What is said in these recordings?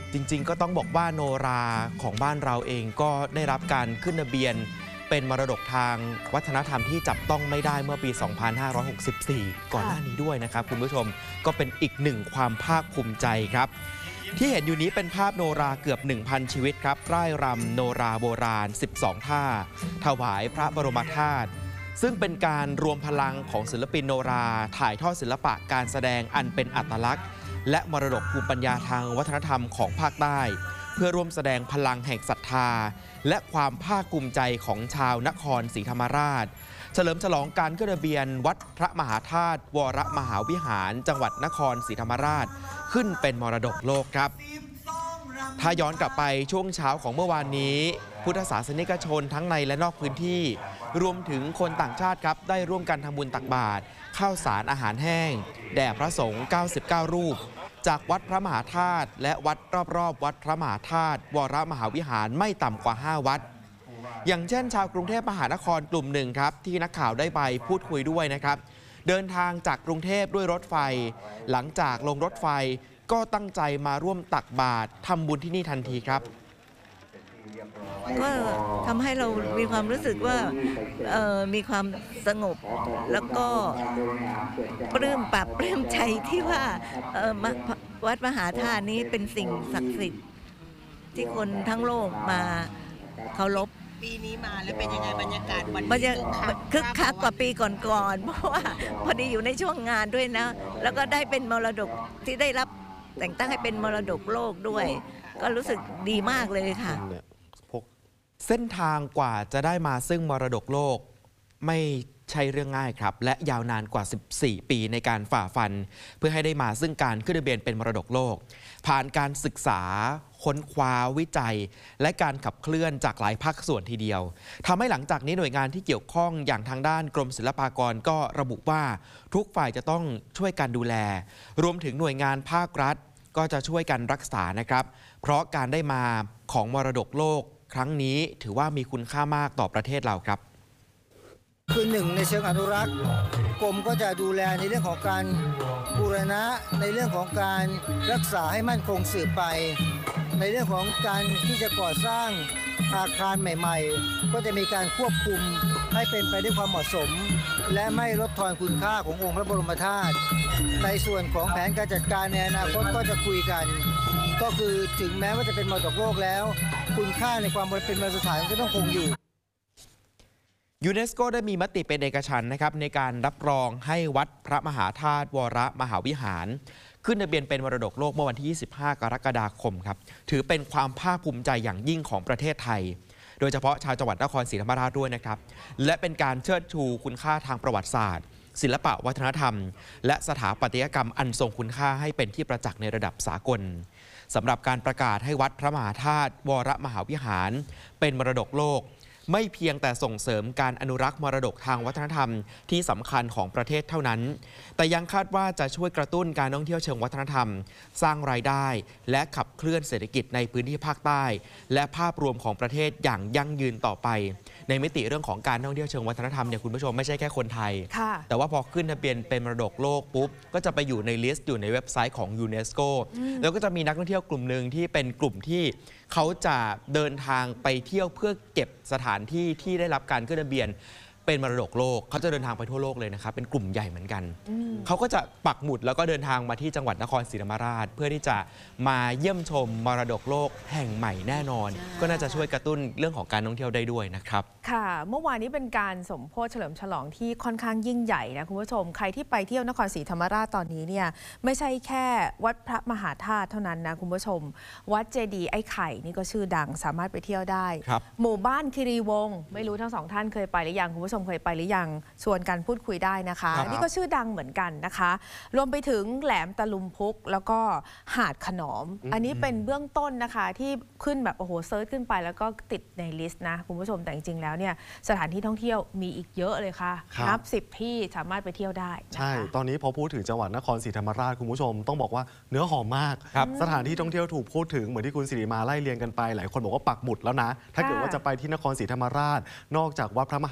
จริงๆก็ต้องบอกว่าโนราของบ้านเราเองก็ได้รับการขึ้นทะเบียนเป็นมรดกทางวัฒนธรรมที่จับต้องไม่ได้เมื่อปี 2564 ก่อนหน้านี้ด้วยนะครับคุณผู้ชมก็เป็นอีกหนึ่งความภาคภูมิใจครับที่เห็นอยู่นี้เป็นภาพโนราเกือบ 1,000 ชีวิตครับร่ายรำโนราโบราณ 12 ท่าถวายพระบรมธาตุซึ่งเป็นการรวมพลังของศิลปินโนราถ่ายทอดศิลปะการแสดงอันเป็นอัตลักษณ์และมรดกภูมิปัญญาทางวัฒนธรรมของภาคใต้เพื่อร่วมแสดงพลังแห่งศรัทธาและความภาคภูมิใจของชาวนครศรีธรรมราชเฉลิมฉลองการขึ้นทะเบียนวัดพระมหาธาตุวรมหาวิหารจังหวัดนครศรีธรรมราชขึ้นเป็นมรดกโลกครับถ้าย้อนกลับไปช่วงเช้าของเมื่อวานนี้พุทธศาสนิกชนทั้งในและนอกพื้นที่รวมถึงคนต่างชาติครับได้ร่วมกันทำบุญตักบาตรข้าวสารอาหารแห้งแด่พระสงฆ์99 รูปจากวัดพระมหาธาตุและวัดรอบๆวัดพระมหาธาตุวรมหาวิหารไม่ต่ำกว่า5 วัดอย่างเช่นชาวกรุงเทพมหานครกลุ่มหนึ่งครับที่นักข่าวได้ไปพูดคุยด้วยนะครับเดินทางจากกรุงเทพด้วยรถไฟหลังจากลงรถไฟก็ตั้งใจมาร่วมตักบาตรทำบุญที่นี่ทันทีครับก็ทำให้เรามีความรู้สึกว่ามีความสงบแล้วก็ปลื้มใจที่ว่าวัดมหาธาตุนี้เป็นสิ่งศักดิ์สิทธิ์ที่คนทั้งโลกมาเคารพปีนี้มาแล้วเป็นยังไงบรรยากาศวันนี้คึกคักกว่าปีก่อนๆเพราะว่าพอดีอยู่ในช่วงงานด้วยนะแล้วก็ได้เป็นมรดกที่ได้รับแต่งตั้งให้เป็นมรดกโลกด้วยก็รู้สึกดีมากเลยค่ะเส้นทางกว่าจะได้มาซึ่งมรดกโลกไม่ใช่เรื่องง่ายครับและยาวนานกว่า14 ปีในการฝ่าฟันเพื่อให้ได้มาซึ่งการขึ้นทะเบียนเป็นมรดกโลกผ่านการศึกษาค้นคว้าวิจัยและการขับเคลื่อนจากหลายภาคส่วนทีเดียวทำให้หลังจากนี้หน่วยงานที่เกี่ยวข้องอย่างทางด้านกรมศิลปากรก็ระบุว่าทุกฝ่ายจะต้องช่วยกันดูแลรวมถึงหน่วยงานภาครัฐก็จะช่วยกันรักษานะครับเพราะการได้มาของมรดกโลกครั้งนี้ถือว่ามีคุณค่ามากต่อประเทศเราครับคือหนึ่งในเชิงอนุรักษ์กรมก็จะดูแลในเรื่องของการบูรณะในเรื่องของการรักษาให้มั่นคงสืบไปในเรื่องของการที่จะก่อสร้างอาคารใหม่ๆก็จะมีการควบคุมให้เป็นไปด้วยความเหมาะสมและไม่ลดทอนคุณค่าขององค์พระบรมธาตุในส่วนของแผนการจัดการในอนาคตก็จะคุยกันก็คือถึงแม้ว่าจะเป็นมรดกโลกแล้วคุณค่าในความเป็นมรดกสถานก็ต้องคงอยู่ยูเนสโกได้มีมติเป็นเอกฉันท์นะครับในการรับรองให้วัดพระมหาธาตุวรมหาวิหารขึ้นทะเบียนเป็นมรดกโลกเมื่อวันที่ 25 กรกฎาคมครับถือเป็นความภาคภูมิใจอย่างยิ่งของประเทศไทยโดยเฉพาะชาวจังหวัดนครศรีธรรมราชด้วยนะครับและเป็นการเชิดชูคุณค่าทางประวัติศาสตร์ศิลปะวัฒนธรรมและสถาปัตยกรรมอันทรงคุณค่าให้เป็นที่ประจักษ์ในระดับสากลสำหรับการประกาศให้วัดพระมหาธาตุวรมหาวิหารเป็นมรดกโลกไม่เพียงแต่ส่งเสริมการอนุรักษ์มรดกทางวัฒนธรรมที่สำคัญของประเทศเท่านั้นแต่ยังคาดว่าจะช่วยกระตุ้นการท่องเที่ยวเชิงวัฒนธรรมสร้างรายได้และขับเคลื่อนเศรษฐกิจในพื้นที่ภาคใต้และภาพรวมของประเทศอย่างยั่งยืนต่อไปในมิติเรื่องของการท่องเที่ยวเชิงวัฒนธรรมเนี่ยคุณผู้ชมไม่ใช่แค่คนไทยแต่ว่าพอขึ้นทะเบียนเป็นมรดกโลกปุ๊บก็จะไปอยู่ในลิสต์อยู่ในเว็บไซต์ของยูเนสโกแล้วก็จะมีนักท่องเที่ยวกลุ่มหนึ่งที่เป็นกลุ่มที่เขาจะเดินทางไปเที่ยวเพื่อเก็บสถานที่ที่ได้รับการขึ้นทะเบียนเป็นมรดกโลกเขาจะเดินทางไปทั่วโลกเลยนะครับเป็นกลุ่มใหญ่เหมือนกันเขาก็จะปักหมุดแล้วก็เดินทางมาที่จังหวัดนครศรีธรรมราชเพื่อที่จะมาเยี่ยมชมมรดกโลกแห่งใหม่แน่นอนก็น่าจะช่วยกระตุ้นเรื่องของการท่องเที่ยวได้ด้วยนะครับค่ะเมื่อวานนี้เป็นการสมโภชเฉลิมฉลองที่ค่อนข้างยิ่งใหญ่นะคุณผู้ชมใครที่ไปเที่ยวนครศรีธรรมราชตอนนี้เนี่ยไม่ใช่แค่วัดพระมหาธาตุเท่านั้นนะคุณผู้ชมวัดเจดีย์ไอ้ไข่นี่ก็ชื่อดังสามารถไปเที่ยวได้หมู่บ้านคีรีวงศ์ไม่รู้ทั้งสองท่านเคยไปหรือยังคุณผู้ชมเคยไปหรือยังชวนกันพูดคุยได้นะคะนี่ก็ชื่อดังเหมือนกันนะคะรวมไปถึงแหลมตะลุมพุกแล้วก็หาดขนอมอันนี้เป็นเบื้องต้นนะคะที่ขึ้นแบบโอ้โหเซิร์ชขึ้นไปแล้วก็ติดในลิสต์นะคุณผู้ชมแต่จริงๆแล้วเนี่ยสถานที่ท่องเที่ยวมีอีกเยอะเลยค่ะนับ10 ที่สามารถไปเที่ยวได้ใช่ตอนนี้พอพูดถึงจังหวัดนครศรีธรรมราชคุณผู้ชมต้องบอกว่าเนื้อหอมมากสถานที่ท่องเที่ยวถูกพูดถึงเหมือนที่คุณสิริมาไล่เรียงกันไปหลายคนบอกว่าปักหมุดแล้วนะถ้าเกิดว่าจะไปที่นครศรีธรรมราชนอกจากวัดพระมหาธาตุ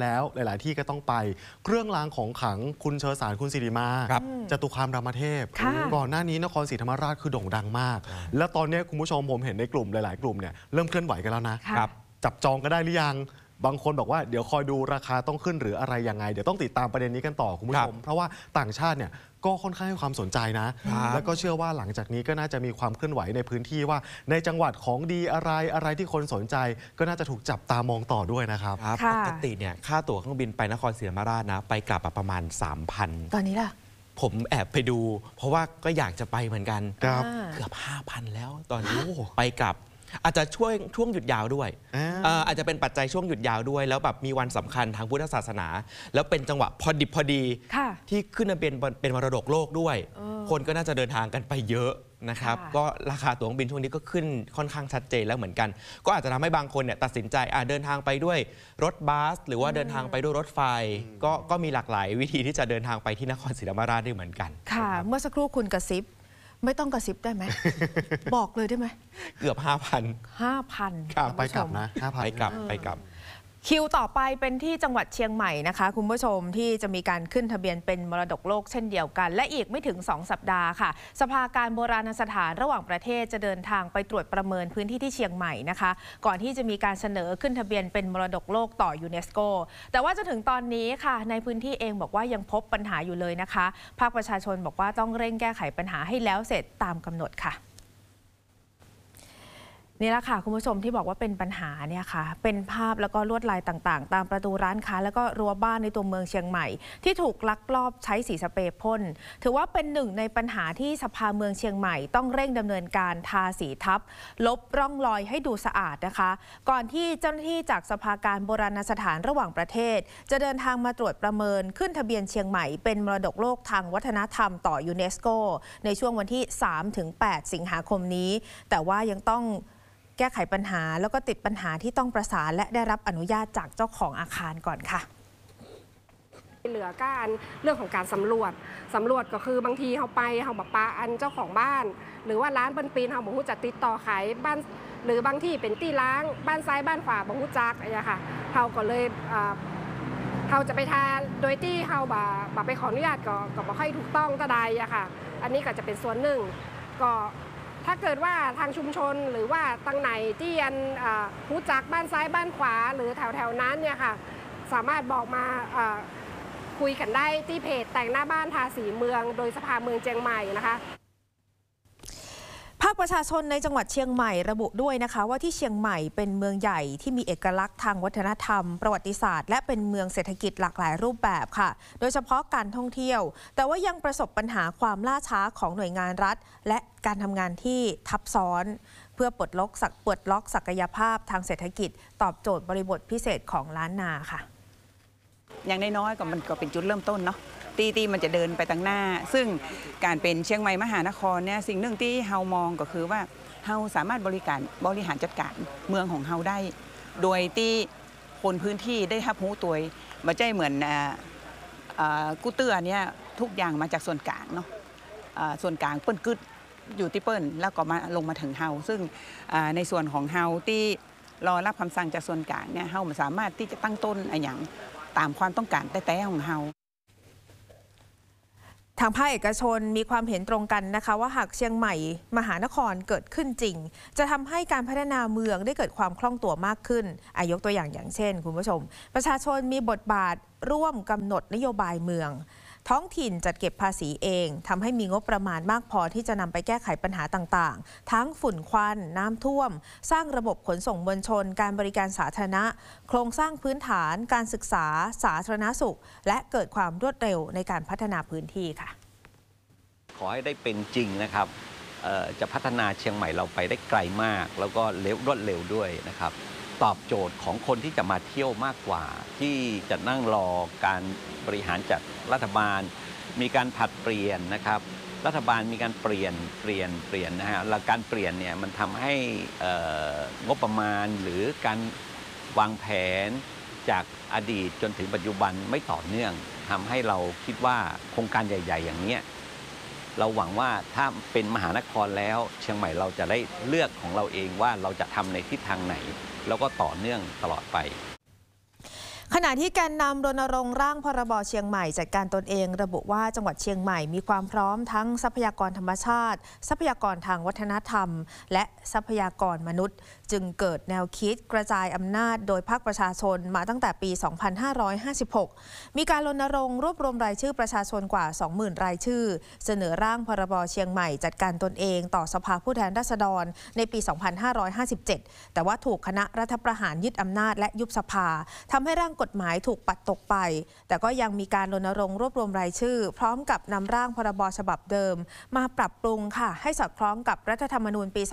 แล้วหลาย ๆ ที่ก็ต้องไปเครื่องรางของขลังคุณเชอสารคุณสิริมาจตุคามรามเทพก่อนหน้านี้นครศรีธรรมราชคือโด่งดังมากแล้วตอนนี้คุณผู้ชมผมเห็นในกลุ่มหลาย ๆ กลุ่มเนี่ยเริ่มเคลื่อนไหวกันแล้วนะจับจองก็ได้หรือยังบางคนบอกว่าเดี๋ยวคอยดูราคาต้องขึ้นหรืออะไรยังไงเดี๋ยวต้องติดตามประเด็นนี้กันต่อคุณผู้ชมเพราะว่าต่างชาติเนี่ยก็ค่อนข้างให้ความสนใจนะแล้วก็เชื่อว่าหลังจากนี้ก็น่าจะมีความเคลื่อนไหวในพื้นที่ว่าในจังหวัดของดีอะไรที่คนสนใจก็น่าจะถูกจับตามองต่อด้วยนะครับปกติเนี่ยค่าตั๋วเครื่องบินไปนครศรีธรรมราชนะไปกลับประมาณ 3,000 ตอนนี้ล่ะผมแอบไปดูเพราะว่าก็อยากจะไปเหมือนกันเกือบ 5,000 แล้วตอนนี้ไปกลับอาจจะช่วงหยุดยาวด้วยอาจจะเป็นปัจจัยช่วงหยุดยาวด้วยแล้วแบบมีวันสำคัญทางพุทธศาสนาแล้วเป็นจังหวะพอดิบพอดีที่ขึ้นมาเป็นมรดกโลกด้วยคนก็น่าจะเดินทางกันไปเยอะนะครับก็ราคาตั๋วเครื่องบินช่วงนี้ก็ขึ้นค่อนข้างชัดเจนแล้วเหมือนกันก็อาจจะทำให้บางคนเนี่ยตัดสินใจเดินทางไปด้วยรถบัสหรือว่าเดินทางไปด้วยรถไฟก็มีหลากหลายวิธีที่จะเดินทางไปที่นครศรีธรรมราชได้เหมือนกันค่ะเมื่อสักครู่คุณกระซิบไม่ต้องกระซิบได้ไหม บอกเลยได้ไหมเกือบ 5,000 ไปกลับนะ 5,000 ไปกลับคิวต่อไปเป็นที่จังหวัดเชียงใหม่นะคะคุณผู้ชมที่จะมีการขึ้นทะเบียนเป็นมรดกโลกเช่นเดียวกันและอีกไม่ถึง2สัปดาห์ค่ะสภาการโบราณสถานระหว่างประเทศจะเดินทางไปตรวจประเมินพื้นที่ที่เชียงใหม่นะคะก่อนที่จะมีการเสนอขึ้นทะเบียนเป็นมรดกโลกต่อยูเนสโกแต่ว่าจนถึงตอนนี้ค่ะในพื้นที่เองบอกว่ายังพบปัญหาอยู่เลยนะคะภาคประชาชนบอกว่าต้องเร่งแก้ไขปัญหาให้แล้วเสร็จตามกำหนดค่ะนี่แหละค่ะคุณผู้ชมที่บอกว่าเป็นปัญหาเนี่ยค่ะเป็นภาพแล้วก็ลวดลายต่างๆตามประตูร้านค้าแล้วก็รั้วบ้านในตัวเมืองเชียงใหม่ที่ถูกลักลอบใช้สีสเปรย์พ่นถือว่าเป็นหนึ่งในปัญหาที่สภาเมืองเชียงใหม่ต้องเร่งดำเนินการทาสีทับลบร่องรอยให้ดูสะอาดนะคะก่อนที่เจ้าหน้าที่จากสภาการโบราณสถานระหว่างประเทศจะเดินทางมาตรวจประเมินขึ้นทะเบียนเชียงใหม่เป็นมรดกโลกทางวัฒนธรรมต่อยูเนสโกในช่วงวันที่ 3-8 สิงหาคมนี้แต่ว่ายังต้องแก้ไขปัญหาแล้วก็ติดปัญหาที่ต้องประสานและได้รับอนุญาตจากเจ้าของอาคารก่อนค่ะเหลือการเรื่องของการสำรวจก็คือบางทีเขาไปเขาบอกปาอันเจ้าของบ้านหรือว่าร้านเปิ้นปีนเขาบอกว่าจะติดต่อขายบ้านหรือบางที่เป็นที่ล้างบ้านซ้ายบ้านขวาบอกว่าจักอะไรค่ะเขาก็เลยเขาจะไปทานโดยที่เขาไปขออนุญาตก็บอกให้ถูกต้องก็ได้อะค่ะอันนี้ก็จะเป็นส่วนหนึ่งก็ถ้าเกิดว่าทางชุมชนหรือว่าตั้งไหนที่อันรู้จักบ้านซ้ายบ้านขวาหรือแถวนั้นเนี่ยค่ะสามารถบอกมาคุยกันได้ที่เพจแต่งหน้าบ้านทาสีเมืองโดยสภาเมืองเชียงใหม่นะคะภาคประชาชนในจังหวัดเชียงใหม่ระบุด้วยนะคะว่าที่เชียงใหม่เป็นเมืองใหญ่ที่มีเอกลักษณ์ทางวัฒนธรรมประวัติศาสตร์และเป็นเมืองเศรษฐกิจหลากหลายรูปแบบค่ะโดยเฉพาะการท่องเที่ยวแต่ว่ายังประสบปัญหาความล่าช้าของหน่วยงานรัฐและการทำงานที่ทับซ้อนเพื่อปลดล็อกศักยภาพทางเศรษฐกิจตอบโจทย์บริบทพิเศษของล้านนาค่ะอย่างน้อยๆก็มันก็เป็นจุดเริ่มต้นเนาะตีมันจะเดินไปตั้งหน้าซึ่งการเป็นเชียงใหม่มหานครเนี่ยสิ่งหนึ่งที่เฮามองก็คือว่าเฮาสามารถบริหารจัดการเมืองของเฮาได้โดยที่คนพื้นที่ได้รับรู้ตัวไม่ใช่เหมือนกู้เตือเนี่ยทุกอย่างมาจากส่วนกลางเนาะส่วนกลางเปิ้นกึดอยู่ที่เปิ้นแล้วก็มาลงมาถึงเฮาซึ่งในส่วนของเฮาที่รอรับคำสั่งจากส่วนกลางเนี่ยเฮาสามารถที่จะตั้งต้นอย่างตามความต้องการแต่ของเฮาทางภาคเอกชนมีความเห็นตรงกันนะคะว่าหากเชียงใหม่มหานครเกิดขึ้นจริงจะทำให้การพัฒนาเมืองได้เกิดความคล่องตัวมากขึ้นยกตัวอย่างเช่นคุณผู้ชมประชาชนมีบทบาทร่วมกำหนดนโยบายเมืองท้องถิ่นจัดเก็บภาษีเองทำให้มีงบประมาณมากพอที่จะนำไปแก้ไขปัญหาต่างๆทั้งฝุ่นควันน้ำท่วมสร้างระบบขนส่งมวลชนการบริการสาธารณะโครงสร้างพื้นฐานการศึกษาสาธารณสุขและเกิดความรวดเร็วในการพัฒนาพื้นที่ค่ะขอให้ได้เป็นจริงนะครับจะพัฒนาเชียงใหม่เราไปได้ไกลมากแล้วก็รวดเร็วด้วยนะครับตอบโจทย์ของคนที่จะมาเที่ยวมากกว่าที่จะนั่งรอการบริหารจากรัฐบาลมีการผลัดเปลี่ยนนะครับรัฐบาลมีการเปลี่ยนนะฮะแล้วการเปลี่ยนเนี่ยมันทำให้งบประมาณหรือการวางแผนจากอดีตจนถึงปัจจุบันไม่ต่อเนื่องทำให้เราคิดว่าโครงการใหญ่ๆอย่างนี้เราหวังว่าถ้าเป็นมหานครแล้วเชียงใหม่เราจะได้เลือกของเราเองว่าเราจะทำในทิศทางไหนแล้วก็ต่อเนื่องตลอดไปขณะที่แกนนำรณรงค์ร่างพรบเชียงใหม่จัดการตนเองระบุว่าจังหวัดเชียงใหม่มีความพร้อมทั้งทรัพยากรธรรมชาติทรัพยากรทางวัฒนธรรมและทรัพยากรมนุษย์จึงเกิดแนวคิดกระจายอำนาจโดยภาคประชาชนมาตั้งแต่ปี 2556 มีการรณรงค์รวบรวมรายชื่อประชาชนกว่า 20,000 รายชื่อเสนอร่างพรบเชียงใหม่จัดการตนเองต่อสภาผู้แทนราษฎรในปี 2557 แต่ว่าถูกคณะรัฐประหารยึดอำนาจและยุบสภาทำให้ร่างกฎหมายถูกปัดตกไปแต่ก็ยังมีการรณรงค์รวบรวมรายชื่อพร้อมกับนำร่างพรบฉบับเดิมมาปรับปรุงค่ะให้สอดคล้องกับรัฐธรรมนูญปี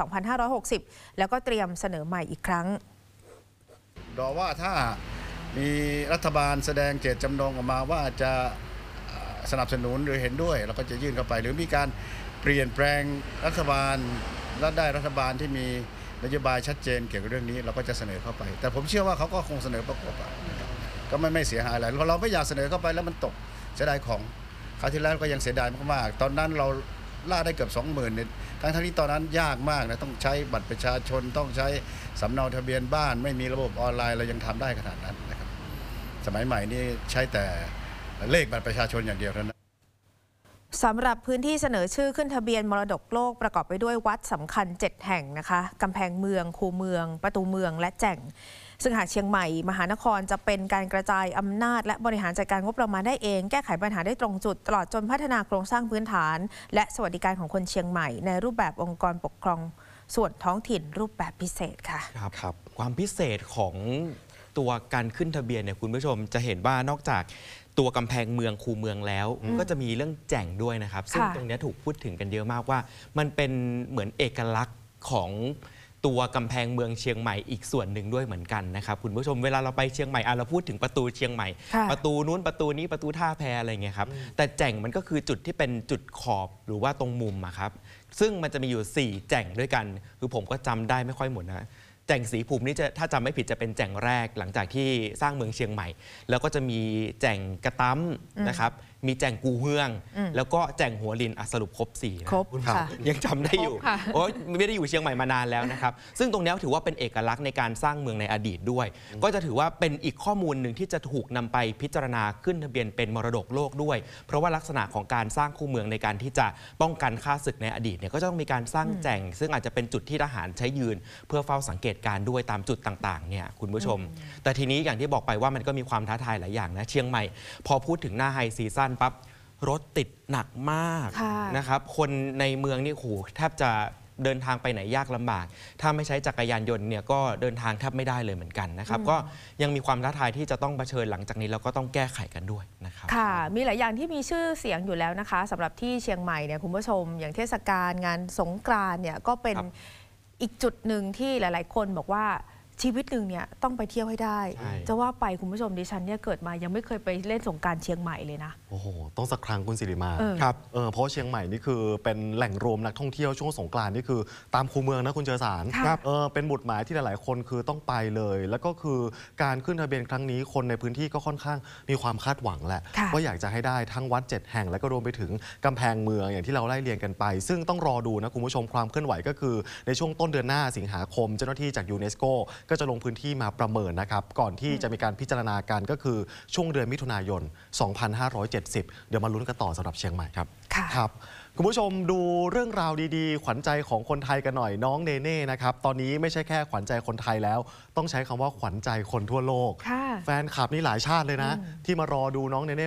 2560 แล้วก็เตรียมเสนอใหม่อีกครั้งรอว่าถ้ามีรัฐบาลแสดงเจตจำนงออกมาว่าจะสนับสนุนหรือเห็นด้วยเราก็จะยื่นเข้าไปหรือมีการเปลี่ยนแปลงรัฐบาลและได้รัฐบาลที่มีนโยบายชัดเจนเกี่ยวกับเรื่องนี้เราก็จะเสนอเข้าไปแต่ผมเชื่อว่าเขาก็คงเสนอประกบก็ไม่เสียหายอะไรเพราะเราไม่อยากเสนอเข้าไปแล้วมันตกเสียดายของคราวที่แล้วก็ยังเสียดายมากๆตอนนั้นเราล่าได้เกือบ 20,000 เนี่ยทั้งที่ตอนนั้นยากมากนะต้องใช้บัตรประชาชนต้องใช้สำเนาทะเบียนบ้านไม่มีระบบออนไลน์เรายังทำได้ขนาดนั้นนะครับสมัยใหม่นี่ใช้แต่เลขบัตรประชาชนอย่างเดียวเท่านั้นสำหรับพื้นที่เสนอชื่อขึ้นทะเบียนมรดกโลกประกอบไปด้วยวัดสำคัญ7แห่งนะคะกำแพงเมืองคูเมืองประตูเมืองและแจ่งซึ่งหากเชียงใหม่มหานครจะเป็นการกระจายอำนาจและบริหารจัดการงบประมาณได้เองแก้ไขปัญหาได้ตรงจุดตลอดจนพัฒนาโครงสร้างพื้นฐานและสวัสดิการของคนเชียงใหม่ในรูปแบบองค์กรปกครองส่วนท้องถิ่นรูปแบบพิเศษค่ะครับความพิเศษของตัวการขึ้นทะเบียนเนี่ยคุณผู้ชมจะเห็นว่านอกจากตัวกำแพงเมืองคูเมืองแล้วก็จะมีเรื่องแจ่งด้วยนะครับซึ่งตรงนี้ถูกพูดถึงกันเยอะมากว่ามันเป็นเหมือนเอกลักษณ์ของตัวกำแพงเมืองเชียงใหม่อีกส่วนหนึ่งด้วยเหมือนกันนะครับคุณผู้ชมเวลาเราไปเชียงใหม่เราพูดถึงประตูเชียงใหม่ประตูนู้นประตูนี้ประตูท่าแพอะไรเงี้ยครับแต่แจ่งมันก็คือจุดที่เป็นจุดขอบหรือว่าตรงมุมครับซึ่งมันจะมีอยู่4แจ่งด้วยกันคือผมก็จำได้ไม่ค่อยหมดนะแจ่งศรีภูมินี่จะถ้าจำไม่ผิดจะเป็นแจ่งแรกหลังจากที่สร้างเมืองเชียงใหม่แล้วก็จะมีแจ่งกระตั้มนะครับมีแจ่งกูเฮืองแล้วก็แจ่งหัวลินสรุปครบ4นะยังจำได้อยู่โอ้ไม่ได้อยู่เชียงใหม่มานานแล้วนะครับซึ่งตรงนี้ถือว่าเป็นเอกลักษณ์ในการสร้างเมืองในอดีตด้วยก็จะถือว่าเป็นอีกข้อมูลหนึ่งที่จะถูกนำไปพิจารณาขึ้นทะเบียนเป็นมรดกโลกด้วยเพราะว่าลักษณะของการสร้างคูเมืองในการที่จะป้องกันฆ่าศึกในอดีตเนี่ยก็ต้องมีการสร้างแจ่งซึ่งอาจจะเป็นจุดที่ทหารใช้ยืนเพื่อเฝ้าสังเกตการด้วยตามจุดต่างๆเนี่ยคุณผู้ชมแต่ทีนี้อย่างที่บอกไปว่ามันก็มีความท้าทายหลายอย่างนะเชียงใหม่พอพูดถึงหน้าไฮซีซั่นปั๊บรถติดหนักมากนะครับคนในเมืองนี่โหแทบจะเดินทางไปไหนยากลำบากถ้าไม่ใช้จักรยานยนต์เนี่ยก็เดินทางแทบไม่ได้เลยเหมือนกันนะครับก็ยังมีความท้าทายที่จะต้องเผชิญหลังจากนี้แล้วก็ต้องแก้ไขกันด้วยนะครับค่ะมีหลายอย่างที่มีชื่อเสียงอยู่แล้วนะคะสำหรับที่เชียงใหม่เนี่ยคุณผู้ชมอย่างเทศกาลงานสงกรานต์เนี่ยก็เป็นอีกจุดหนึ่งที่หลายๆคนบอกว่าชีวิตหนึ่งเนี่ยต้องไปเที่ยวให้ได้จะว่าไปคุณผู้ชมดิฉันเนี่ยเกิดมายังไม่เคยไปเล่นสงกรานต์เชียงใหม่เลยนะโอ้โหต้องสักครั้งคุณสิริมาครับเพราะเชียงใหม่นี่คือเป็นแหล่งรวมนักท่องเที่ยวช่วงสงกรานต์นี่คือตามคูเมืองนะคุณเจอสารเป็นหมุดหมายที่หลายๆคนคือต้องไปเลยแล้วก็คือการขึ้นทะเบียนครั้งนี้คนในพื้นที่ก็ค่อนข้างมีความคาดหวังแหละว่าอยากจะให้ได้ทั้งวัด7แห่งแล้วก็รวมไปถึงกำแพงเมืองอย่างที่เราไล่เรียงกันไปซึ่งต้องรอดูนะคุณผู้ชมความเคลื่อนไหวก็คือในช่วงต้นเดือนหน้าสิงหาคมเจ้าหน้าที่จากยูเนสโกก็จะลงพื้นที่มาประเมินนะครับก่อนที่จะมีการพิจารณาการก็คือช่วงเดือนมิถุนายน 2570 เดี๋ยวมาลุ้นกันต่อสำหรับเชียงใหม่ครับครับคุณผู้ชมดูเรื่องราวดีๆขวัญใจของคนไทยกันหน่อยน้องเนเน่นะครับตอนนี้ไม่ใช่แค่ขวัญใจคนไทยแล้วต้องใช้คำว่าขวัญใจคนทั่วโลกแฟนคลับนี่หลายชาติเลยนะที่มารอดูน้องเนเน่